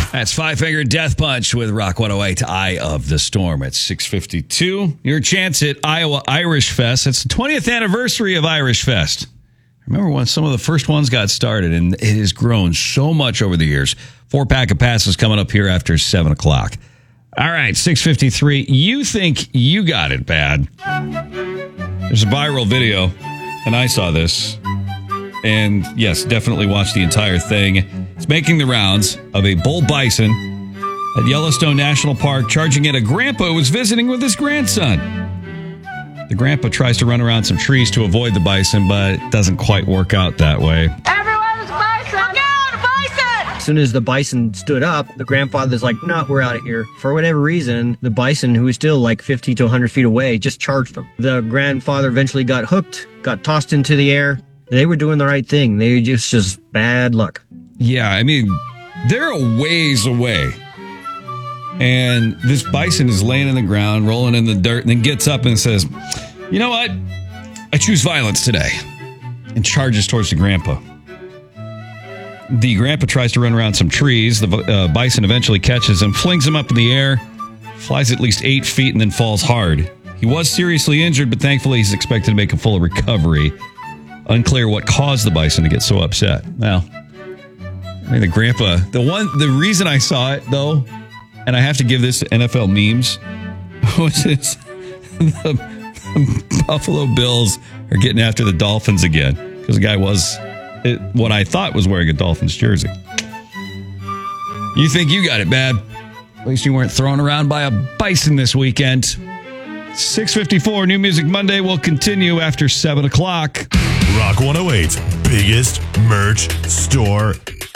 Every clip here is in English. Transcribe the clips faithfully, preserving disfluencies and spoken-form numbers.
That's Five Finger Death Punch with Rock one oh eight, Eye of the Storm at six fifty-two. Your chance at Iowa Irish Fest. It's the twentieth anniversary of Irish Fest. Remember when some of the first ones got started, and it has grown so much over the years. Four-pack of passes coming up here after seven o'clock. All right, six fifty-three. You think you got it bad. There's a viral video, and I saw this. And yes, definitely watch the entire thing. It's making the rounds of a bull bison at Yellowstone National Park, charging at a grandpa who was visiting with his grandson. The grandpa tries to run around some trees to avoid the bison, but it doesn't quite work out that way. Everyone's bison! Look out, a bison! As soon as the bison stood up, the grandfather's like, no, we're out of here. For whatever reason, the bison, who was still like fifty to one hundred feet away, just charged them. The grandfather eventually got hooked, got tossed into the air. They were doing the right thing. They just, just bad luck. Yeah, I mean, they're a ways away. And this bison is laying in the ground, rolling in the dirt, and then gets up and says, you know what? I choose violence today. And charges towards the grandpa. The grandpa tries to run around some trees. The uh, bison eventually catches him, flings him up in the air, flies at least eight feet, and then falls hard. He was seriously injured, but thankfully he's expected to make a full recovery. Unclear what caused the bison to get so upset. Well, I mean, the grandpa, the one, the reason I saw it, though, and I have to give this to N F L memes, was this, the, the Buffalo Bills are getting after the Dolphins again, because the guy was, it, what I thought was wearing a Dolphins jersey. You think you got it bad? At least you weren't thrown around by a bison this weekend. six fifty-four, New Music Monday will continue after seven o'clock. Rock one oh eight's biggest merch store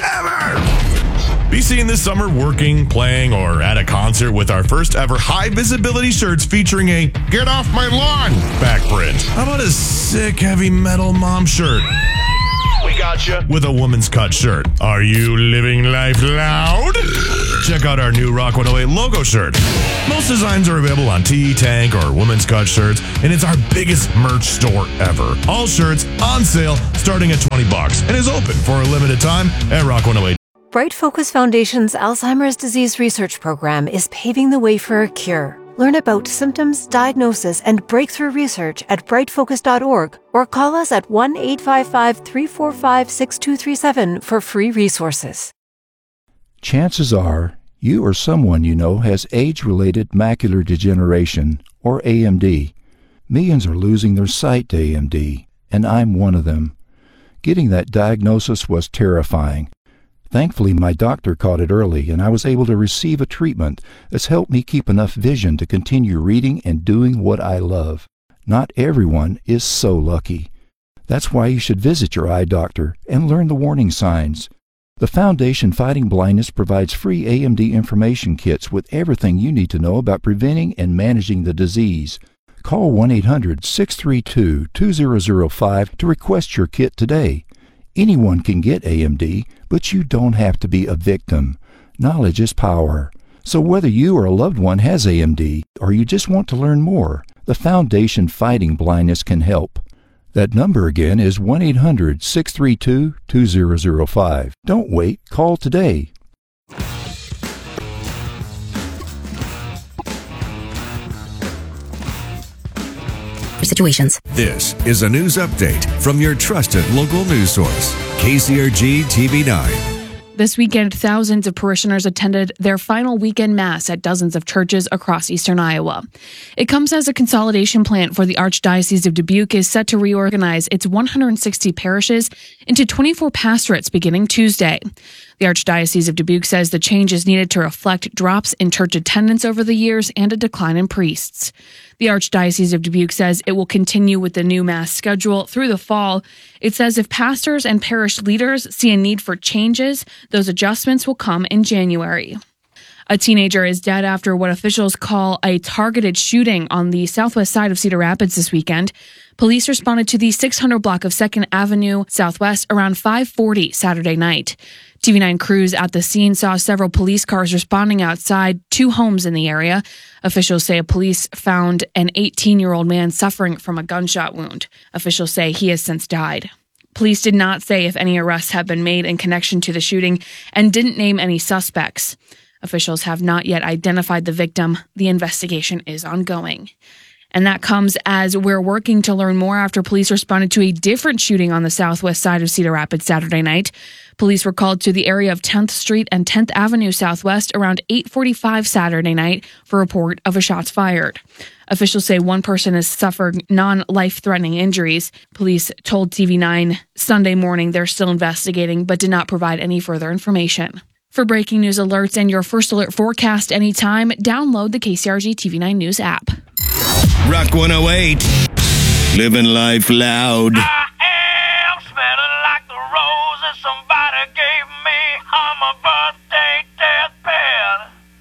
ever. Be seen this summer working, playing, or at a concert with our first ever high visibility shirts featuring a "Get Off My Lawn" backprint. How about a sick heavy metal mom shirt? We got you. With a woman's cut shirt. Are you living life loud? Check out our new Rock one oh eight logo shirt. Most designs are available on T, Tank, or women's cut shirts, and it's our biggest merch store ever. All shirts on sale starting at twenty bucks and is open for a limited time at Rock one oh eight. Bright Focus Foundation's Alzheimer's Disease Research Program is paving the way for a cure. Learn about symptoms, diagnosis, and breakthrough research at bright focus dot org or call us at one eight five five, three four five, six two three seven for free resources. Chances are you or someone you know has age-related macular degeneration, or A M D. Millions are losing their sight to A M D, and I'm one of them. Getting that diagnosis was terrifying. Thankfully, my doctor caught it early, and I was able to receive a treatment that's helped me keep enough vision to continue reading and doing what I love. Not everyone is so lucky. That's why you should visit your eye doctor and learn the warning signs. The Foundation Fighting Blindness provides free A M D information kits with everything you need to know about preventing and managing the disease. Call one eight hundred, six three two, two zero zero five to request your kit today. Anyone can get A M D, but you don't have to be a victim. Knowledge is power. So whether you or a loved one has A M D, or you just want to learn more, the Foundation Fighting Blindness can help. That number again is one eight hundred, six three two, two zero zero five. Don't wait. Call today. Situations. This is a news update from your trusted local news source, K C R G T V nine. This weekend, thousands of parishioners attended their final weekend mass at dozens of churches across eastern Iowa. It comes as a consolidation plan for the Archdiocese of Dubuque is set to reorganize its one hundred sixty parishes into twenty-four pastorates beginning Tuesday. The Archdiocese of Dubuque says the change is needed to reflect drops in church attendance over the years and a decline in priests. The Archdiocese of Dubuque says it will continue with the new Mass schedule through the fall. It says if pastors and parish leaders see a need for changes, those adjustments will come in January. A teenager is dead after what officials call a targeted shooting on the southwest side of Cedar Rapids this weekend. Police responded to the six hundred block of second Avenue Southwest around five forty Saturday night. T V nine crews at the scene saw several police cars responding outside two homes in the area. Officials say police found an eighteen-year-old man suffering from a gunshot wound. Officials say he has since died. Police did not say if any arrests have been made in connection to the shooting and didn't name any suspects. Officials have not yet identified the victim. The investigation is ongoing. And that comes as we're working to learn more after police responded to a different shooting on the southwest side of Cedar Rapids Saturday night. Police were called to the area of tenth Street and tenth Avenue Southwest around eight forty-five Saturday night for a report of a shots fired. Officials say one person has suffered non-life-threatening injuries. Police told T V nine Sunday morning they're still investigating but did not provide any further information. For breaking news alerts and your first alert forecast anytime, download the K C R G T V nine News app. Rock one oh eight. Living life loud.